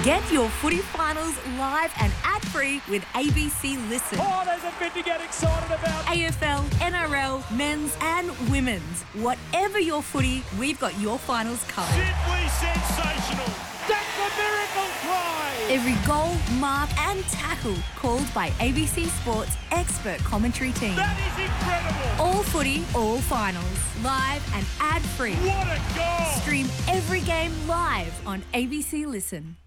Get your footy finals live and ad-free with ABC Listen. Oh, there's a bit to get excited about. AFL, NRL, men's and women's. Whatever your footy, we've got your finals covered. Simply sensational. That's a miracle try. Every goal, mark and tackle called by ABC Sports expert commentary team. That is incredible. All footy, all finals. Live and ad-free. What a goal. Stream every game live on ABC Listen.